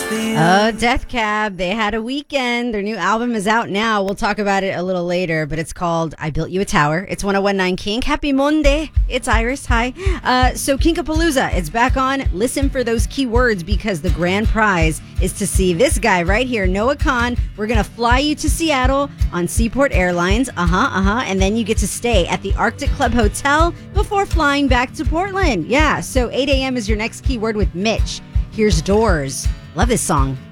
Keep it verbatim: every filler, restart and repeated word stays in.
Oh, Death Cab. They had a weekend. Their new album is out now. We'll talk about it a little later, but it's called I Built You a Tower. It's one oh one point nine Kink. Happy Monday. It's Iris. Hi. Uh, so Kinkapalooza, it's back on. Listen for those key words because the grand prize is to see this guy right here, Noah Kahan. We're going to fly you to Seattle on Seaport Airlines. Uh-huh, uh-huh. And then you get to stay at the Arctic Club Hotel before flying back to Portland. Yeah, so eight a.m. is your next keyword with Mitch. Here's Doors. Love this song.